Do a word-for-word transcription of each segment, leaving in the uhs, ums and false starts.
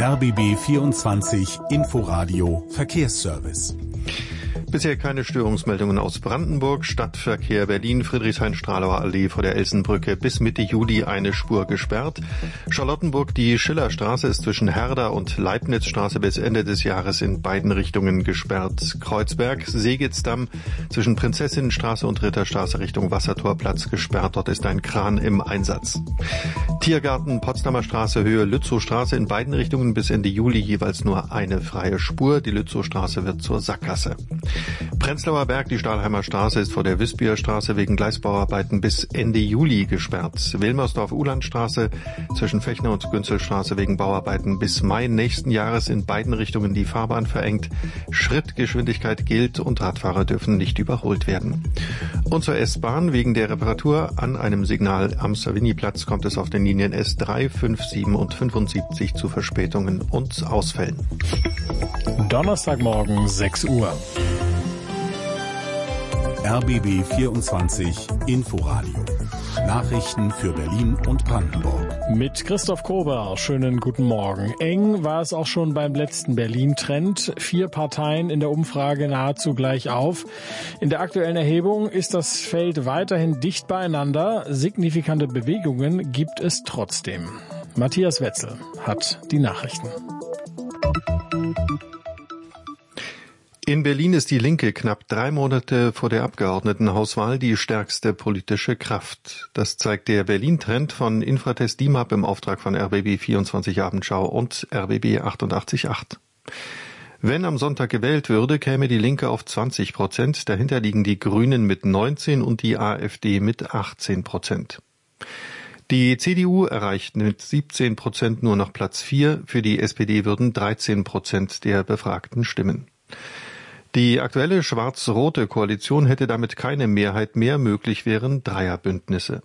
R B B vierundzwanzig Inforadio Verkehrsservice. Bisher keine Störungsmeldungen aus Brandenburg. Stadtverkehr Berlin, Friedrichshain-Stralauer Allee vor der Elsenbrücke bis Mitte Juli eine Spur gesperrt. Charlottenburg, die Schillerstraße ist zwischen Herder und Leibnizstraße bis Ende des Jahres in beiden Richtungen gesperrt. Kreuzberg, Segitzdamm zwischen Prinzessinnenstraße und Ritterstraße Richtung Wassertorplatz gesperrt. Dort ist ein Kran im Einsatz. Tiergarten, Potsdamer Straße, Höhe Lützowstraße in beiden Richtungen bis Ende Juli jeweils nur eine freie Spur. Die Lützowstraße wird zur Sackgasse. Prenzlauer Berg, die Stahlheimer Straße ist vor der Wispia Straße wegen Gleisbauarbeiten bis Ende Juli gesperrt. Wilmersdorf-Ulandstraße zwischen Fechner und Günzelstraße wegen Bauarbeiten bis Mai nächsten Jahres in beiden Richtungen die Fahrbahn verengt. Schrittgeschwindigkeit gilt und Radfahrer dürfen nicht überholt werden. Und zur S-Bahn, wegen der Reparatur an einem Signal am Savignyplatz kommt es auf den Linien S drei, fünf, sieben und fünfundsiebzig zu Verspätungen und Ausfällen. Donnerstagmorgen sechs Uhr. R B B vierundzwanzig Inforadio. Nachrichten für Berlin und Brandenburg. Mit Christoph Kober, schönen guten Morgen. Eng war es auch schon beim letzten Berlin-Trend. Vier Parteien in der Umfrage nahezu gleich auf. In der aktuellen Erhebung ist das Feld weiterhin dicht beieinander. Signifikante Bewegungen gibt es trotzdem. Matthias Wetzel hat die Nachrichten. In Berlin ist die Linke knapp drei Monate vor der Abgeordnetenhauswahl die stärkste politische Kraft. Das zeigt der Berlin-Trend von Infratest D I M A P im Auftrag von R B B vierundzwanzig Abendschau und R B B achtundachtzig Komma acht. Wenn am Sonntag gewählt würde, käme die Linke auf zwanzig Prozent. Dahinter liegen die Grünen mit neunzehn und die AfD mit achtzehn Prozent. Die C D U erreicht mit siebzehn Prozent nur noch Platz vier. Für die S P D würden dreizehn Prozent der Befragten stimmen. Die aktuelle schwarz-rote Koalition hätte damit keine Mehrheit mehr, möglich wären Dreierbündnisse.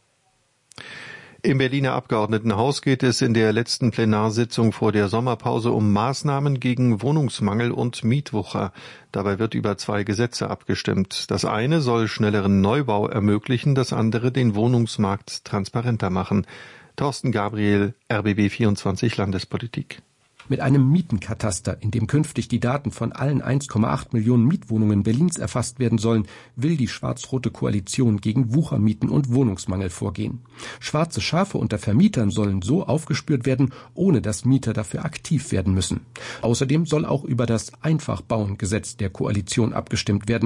Im Berliner Abgeordnetenhaus geht es in der letzten Plenarsitzung vor der Sommerpause um Maßnahmen gegen Wohnungsmangel und Mietwucher. Dabei wird über zwei Gesetze abgestimmt. Das eine soll schnelleren Neubau ermöglichen, das andere den Wohnungsmarkt transparenter machen. Thorsten Gabriel, R B B vierundzwanzig Landespolitik. Mit einem Mietenkataster, in dem künftig die Daten von allen eins Komma acht Millionen Mietwohnungen Berlins erfasst werden sollen, will die schwarz-rote Koalition gegen Wuchermieten und Wohnungsmangel vorgehen. Schwarze Schafe unter Vermietern sollen so aufgespürt werden, ohne dass Mieter dafür aktiv werden müssen. Außerdem soll auch über das Einfachbauen-Gesetz der Koalition abgestimmt werden.